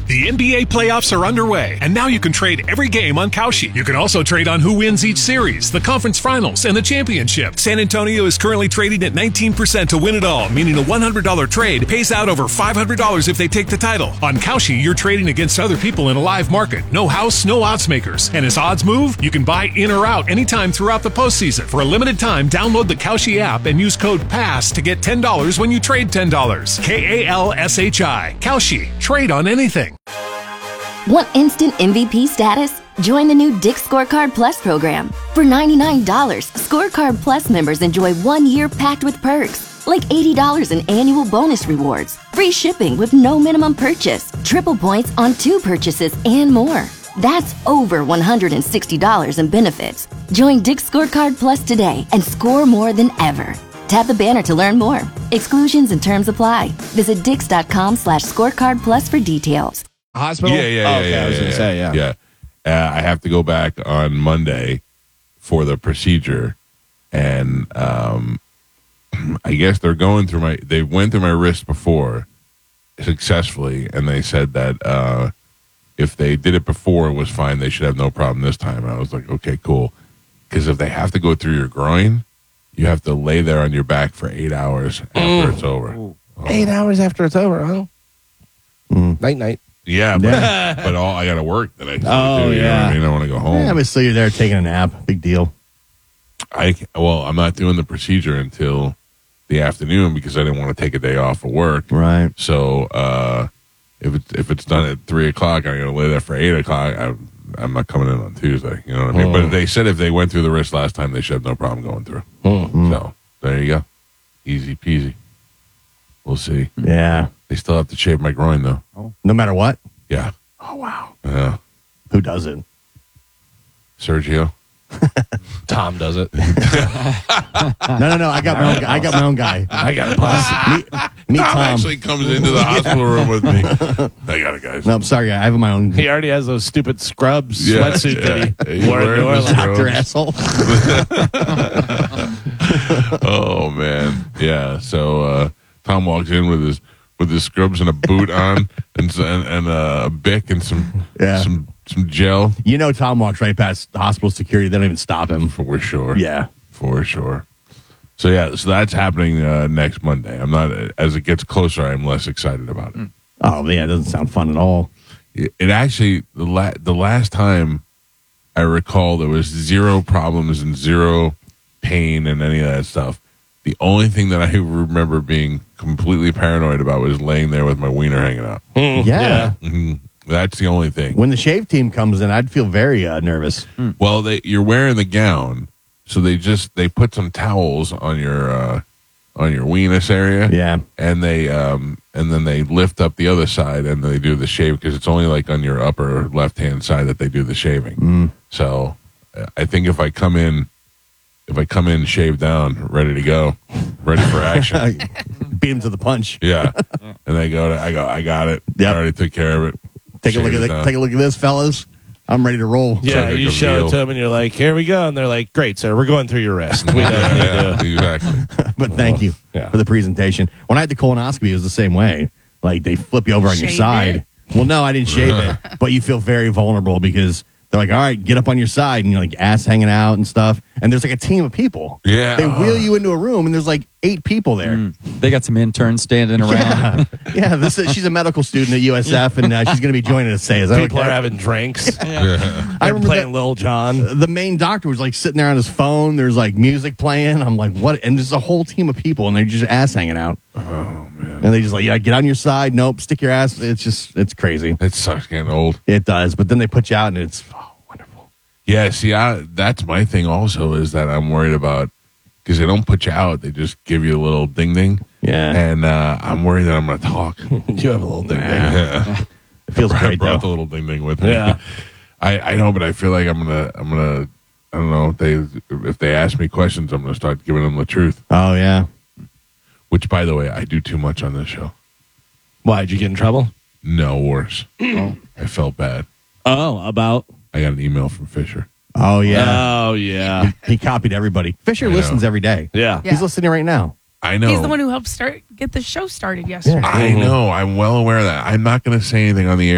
The NBA playoffs are underway, and now you can trade every game on Kalshi. You can also trade on who wins each series, the conference finals, and the championship. San Antonio is currently trading at 19% to win it all, meaning a $100 trade pays out over $500 if they take the title. On Kalshi, you're trading against other people in a live market. No house, no odds makers. And as odds move, you can buy in or out anytime throughout the postseason. For a limited time, download the Kalshi app and use code PASS to get $10 when you trade $10. KALSHI. Kalshi. Trade on anything. Want instant MVP status? Join the new Dick's Scorecard Plus program. For $99, Scorecard Plus members enjoy 1 year packed with perks, like $80 in annual bonus rewards, free shipping with no minimum purchase, triple points on 2 purchases, and more. That's over $160 in benefits. Join Dick's Scorecard Plus today and score more than ever. Tap the banner to learn more. Exclusions and terms apply. Visit dix.com/scorecardplus for details. Hospital? Yeah. I was going to say, yeah. I have to go back on Monday for the procedure, and I guess they're going through they went through my wrist before successfully, and they said that if they did it before it was fine, they should have no problem this time. And I was like, okay, cool. Because if they have to go through your groin, you have to lay there on your back for 8 hours after it's over. Oh. 8 hours after it's over, huh? Night. Yeah, but I got to work the next day. Oh, too, you know what I mean? I want to go home. Yeah, but still you're there taking a nap. Big deal. I'm not doing the procedure until the afternoon because I didn't want to take a day off of work. Right. So if it's done at 3 o'clock, I'm going to lay there for 8 o'clock. I'm not coming in on Tuesday. You know what I mean? But they said if they went through the wrist last time, they should have no problem going through. So there you go. Easy peasy. We'll see. Yeah. They still have to shave my groin, though. No matter what? Yeah. Oh, wow. Yeah. Who doesn't? Sergio. Tom does it. No. I got my own guy. I got a plus. Meet Tom Tom. actually comes into the hospital room with me. I got it, guys. No, I'm sorry. I have my own. He already has those stupid scrubs Yeah, sweatsuit that he He's wore in wearing New the Orleans. Dr. Asshole. Oh man, yeah. So Tom walks in with his scrubs and a boot on, and a Bic and some gel. You know, Tom walks right past the hospital security. They don't even stop him. For sure. Yeah. For sure. So that's happening next Monday. I'm not, as it gets closer, I'm less excited about it. Oh, yeah, it doesn't sound fun at all. It actually, the last time I recall, there was 0 problems and 0 pain and any of that stuff. The only thing that I remember being completely paranoid about was laying there with my wiener hanging out. Yeah. Mm-hmm. That's the only thing. When the shave team comes in, I'd feel very nervous. Well, you're wearing the gown, so they put some towels on your weenus area. Yeah. And then they lift up the other side and they do the shave because it's only like on your upper left-hand side that they do the shaving. So I think if I come in shaved down, ready to go, ready for action. Beat him to the punch. Yeah. And I got it. Yep. I already took care of it. Take a look at this, fellas. I'm ready to roll. Yeah, like you a show veal. it to them and you're like, here we go. And they're like, great, sir, we're going through your wrist. We don't need to. Exactly. But thank you for the presentation. When I had the colonoscopy, it was the same way. Like, they flip you over on your Shave side. it? Well, no, I didn't shave it. But you feel very vulnerable because they're like, all right, get up on your side. And you're like, ass hanging out and stuff. And there's like a team of people. Yeah. They wheel you into a room, and there's like 8 people there. They got some interns standing around. Yeah, she's a medical student at USF, and she's going to be joining us today. Is that People okay? are having drinks. Yeah. I remember playing Lil Jon. the main doctor was like sitting there on his phone. There's like music playing. I'm like, what? And there's a whole team of people, and they're just ass hanging out. Oh man. And they just like, yeah, get on your side. Nope, stick your ass. It's crazy. It sucks getting old. It does. But then they put you out, and it's wonderful. Yeah, see, that's my thing also is that I'm worried about because they don't put you out. They just give you a little ding-ding. Yeah. And I'm worried that I'm going to talk. You have a little thing. Yeah. It feels I great, brought though. the little ding-ding with me. Yeah. I know, but I feel like I'm gonna I don't know, if they ask me questions, I'm going to start giving them the truth. Oh, yeah. Which, by the way, I do too much on this show. Why, did you get in trouble? No, worse. I felt bad. Oh, about? I got an email from Fisher. Oh, yeah. Oh, yeah. He copied everybody. Fisher I know. listens every day. Yeah. Yeah. He's listening right now. I know. He's the one who helped get the show started yesterday. I know. I'm well aware of that. I'm not going to say anything on the air